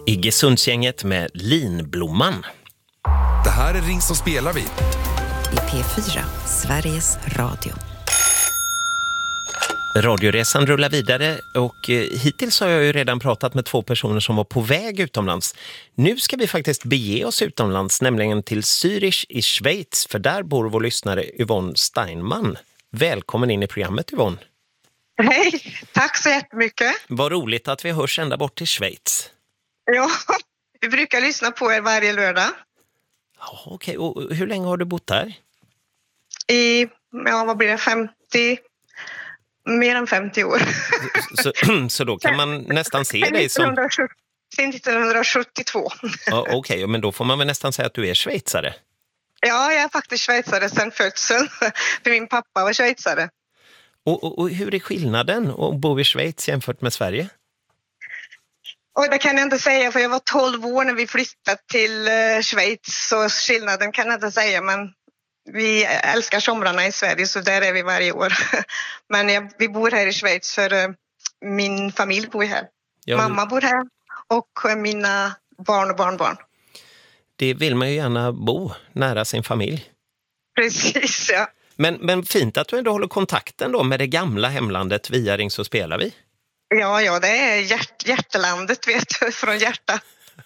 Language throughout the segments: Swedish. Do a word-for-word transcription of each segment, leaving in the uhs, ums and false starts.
Iggesundsgänget med Linblomman. Det här är Ring så spelar vi. I P fyra, Sveriges Radio. Radioresan rullar vidare och eh, hittills har jag ju redan pratat med två personer som var på väg utomlands. Nu ska vi faktiskt bege oss utomlands, nämligen till Zürich i Schweiz, för där bor vår lyssnare Yvonne Steinman. Välkommen in i programmet, Yvonne. Hej, tack så jättemycket. Vad roligt att vi hörs ända bort till Schweiz. Ja, vi brukar lyssna på er varje lördag. Ja, okej. Och hur länge har du bott där? I, ja vad blir det, femtio, mer än femtio år. Så, så då kan man nästan se dig som... Sen nittonhundrasjuttiotvå. Ja, okej, okay, men då får man väl nästan säga att du är schweizare. Ja, jag är faktiskt schweizare sedan födseln. För min pappa var schweizare. Och, och, och hur är skillnaden att bo i Schweiz jämfört med Sverige? Och det kan jag inte säga, för jag var tolv år när vi flyttade till Schweiz. Så skillnaden kan jag inte säga, men vi älskar somrarna i Sverige, så där är vi varje år. Men jag, vi bor här i Schweiz för min familj bor här. Ja. Mamma bor här och mina barn och barnbarn. Det vill man ju gärna bo nära sin familj. Precis, ja. Men, men fint att du ändå håller kontakten då med det gamla hemlandet via Ring så spelar vi. Ja, ja, det är hjärt, hjärtelandet, vet du, från hjärta.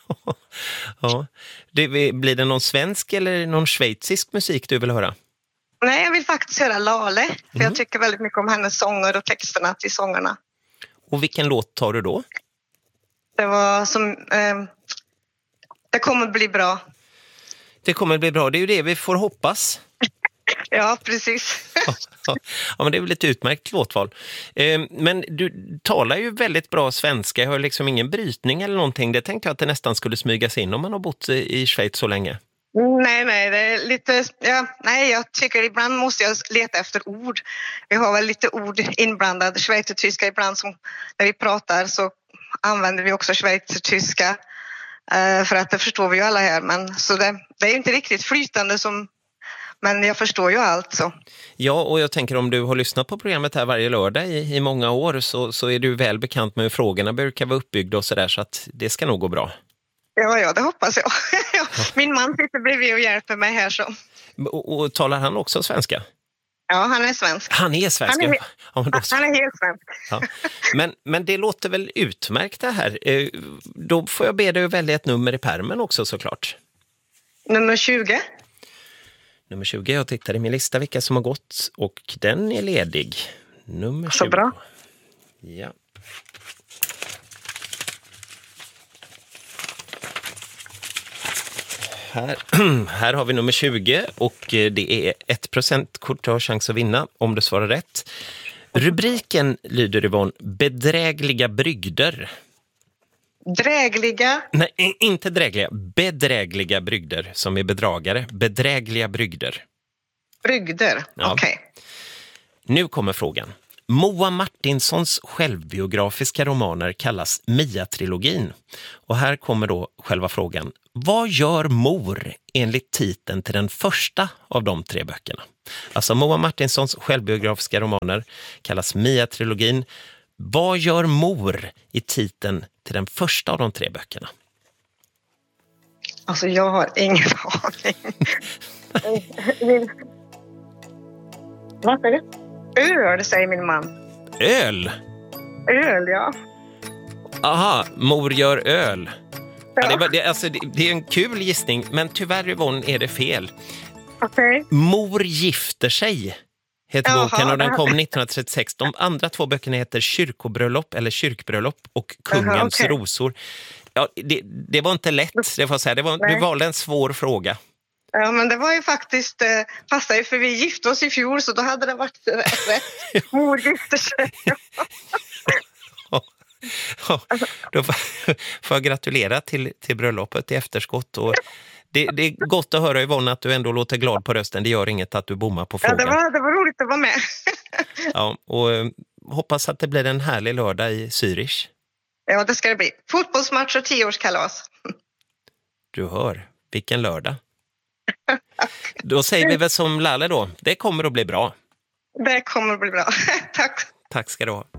Ja. Det, blir det någon svensk eller någon schweizisk musik du vill höra? Nej, jag vill faktiskt höra Lale. För Mm. jag tycker väldigt mycket om hennes sånger och texterna till sångerna. Och vilken låt tar du då? Det var som... Eh, det kommer bli bra. Det kommer bli bra, det är ju det vi får hoppas. Ja, precis. Ja, ja. Ja, men det är väl ett utmärkt låtval. Eh, men du talar ju väldigt bra svenska. Jag har liksom ingen brytning eller någonting. Det tänkte jag att det nästan skulle smygas in om man har bott i Schweiz så länge. Nej, nej, det är lite... Ja, nej, jag tycker ibland måste jag leta efter ord. Vi har väl lite ord inblandade. Schweizertyska ibland, som när vi pratar så använder vi också schweizertyska. Eh, för att det förstår vi ju alla här. Men, så det, det är ju inte riktigt flytande som... Men jag förstår ju allt så. Ja, och jag tänker om du har lyssnat på programmet här varje lördag i, i många år så, så är du väl bekant med hur frågorna brukar vara uppbyggda och sådär, så att det ska nog gå bra. Ja, ja, det hoppas jag. Min man sitter bredvid och hjälper mig här så. Och, och talar han också svenska? Ja, han är svensk. Han är svensk? Han är, ja, men, då... han är helt svensk. Ja. Men, men det låter väl utmärkt det här. Då får jag be dig att välja ett nummer i pärmen också såklart. Nummer tjugo. Nummer tjugo, jag tittar i min lista vilka som har gått och den är ledig. Nummer tjugo. Så bra. Ja. Här, här har vi nummer tjugo och det är ett procentkort du har chans att vinna om du svarar rätt. Rubriken lyder, Yvonne, bedrägliga brygder. Drägliga? Nej, inte drägliga. Bedrägliga brygder, som är bedragare. Bedrägliga brygder. Brygder, ja. Okej. Okay. Nu kommer frågan. Moa Martinsons självbiografiska romaner kallas Mia-trilogin. Och här kommer då själva frågan. Vad gör mor enligt titeln till den första av de tre böckerna? Alltså Moa Martinsons självbiografiska romaner kallas Mia-trilogin. Vad gör mor i titeln till den första av de tre böckerna? Alltså jag har ingen aning. Vad säger du? Öl, säger min man. Öl? Öl, ja. Aha, mor gör öl. Ja. Ja, det, var, det, alltså, det, det är en kul gissning, men tyvärr, Yvonne, är det fel. Okej. Okay. Mor gifter sig heter Jaha, boken och den kom nittonhundratrettiosex. De andra två böckerna heter Kyrkobröllop eller Kyrkbröllop och Kungens Jaha, okay. rosor. Ja, det, det var inte lätt, det får jag säga. Det var, du valde en svår fråga. Ja, men det var ju faktiskt, eh, passade ju för vi gifte oss i fjol så då hade det varit rätt. Mor gifter sig. Ja, då får, får jag gratulera till, till bröllopet i efterskott. Och det, det är gott att höra, Yvonne, att du ändå låter glad på rösten. Det gör inget att du bommar på frågan. Ja, det var, det var roligt att vara med. Ja, och eh, hoppas att det blir en härlig lördag i Zürich. Ja, det ska det bli. Fotbollsmatch och tioårskalas. Du hör, vilken lördag. Då säger vi väl som Lalle då, det kommer att bli bra. Det kommer att bli bra. Tack. Tack ska du ha.